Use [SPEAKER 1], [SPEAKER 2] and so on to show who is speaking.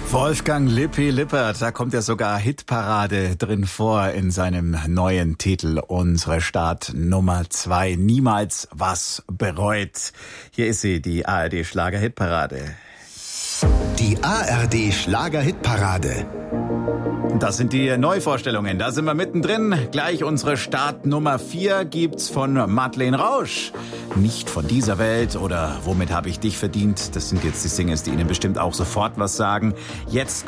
[SPEAKER 1] Wolfgang Lippi Lippert, da kommt ja sogar Hitparade drin vor in seinem neuen Titel. Unsere Stadt Nummer 2, niemals was bereut. Hier ist sie, die ARD Schlager-Hitparade.
[SPEAKER 2] Die ARD Schlager-Hitparade.
[SPEAKER 1] Das sind die Neuvorstellungen, da sind wir mittendrin. Gleich unsere Start Nummer 4 gibt's von Madeleine Rausch. Nicht von dieser Welt oder Womit habe ich dich verdient? Das sind jetzt die Singles, die Ihnen bestimmt auch sofort was sagen. Jetzt